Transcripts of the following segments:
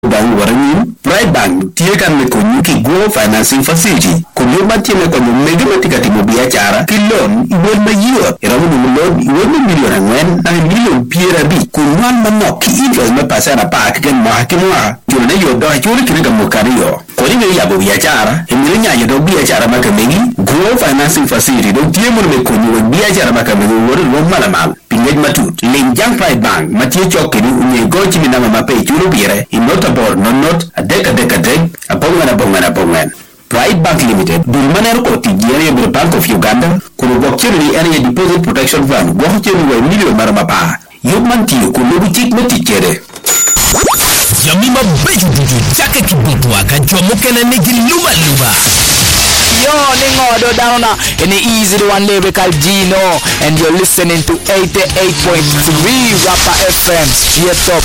Bank warani Pride Bank tieka mekonyu ki Grow Financing Facility kunyuma tiene kwa nyumega matika timu biashara kilon iwe mayiwa iramu mulon iwe milioni ngwen na milioni piera bi kunwan manok ki influence mapasa na park gen mahakimwa jona yodo hachuri kiriga mukariyo kodi me yabo biashara eminya yodo biashara makamegi Grow Financing Facility do tiemo mekonyu biashara makamegi wori lo malama pingej matut lenjang Pride Bank matie chokeni unye gochi minama mape churu bire inota bor not adek abongan Pride Bank Limited dulmaner ko tijere be Bank of Uganda kuno bokchiri area deposit protection fund bokchiri wa million marama yobmanti ko lobitik metikere Yamima bejuju chake kibutwa kanchomokena nigi luba Yo, Ningodo down in the easy one lyrical Gino, and you're listening to 88.3 Rapper FM. Straight up.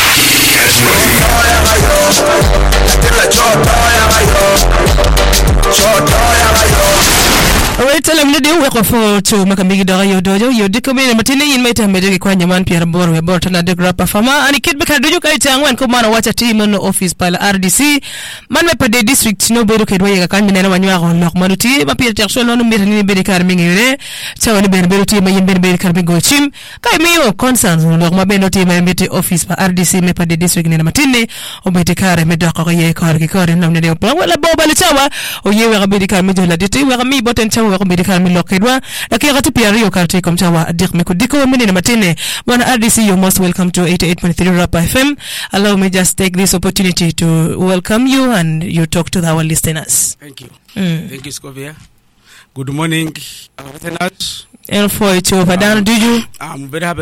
Alright, tell them the day we for to Makambigi Dojo Dojo. You decoming Martini in Meta Medic Quanyaman Pierre Bor, we bought another rapper farmer, and a kid because do you guys and come on watch a team on the office pile RDC. Man, my pade district, no better can way a canyon when you are on Lockmanuti, but Pierre Jackson on the Mirani Bedicarbing, Chow and Benberuti, my Benbecarbigo Chim, Kaimio, concerns on Lockmabenoti, my Mete office by RDC, Mepade district in Martini, or Beticare, Medoka, Corkicor, and Nomne, well, a boba Chawa, or you were a Bedicar Midolati, where me bought and Chow. Medical Milokedwa, Akira to Pierre Karte Comtawa, Dick Mekudiko, Minina Matine, one RDC, you're most welcome to 88.3 Rap FM. Allow me just take this opportunity to welcome you and you talk to our listeners. Thank you. Thank you, Scovia. Good morning, listeners. And for you, Padano, do you? I'm very happy.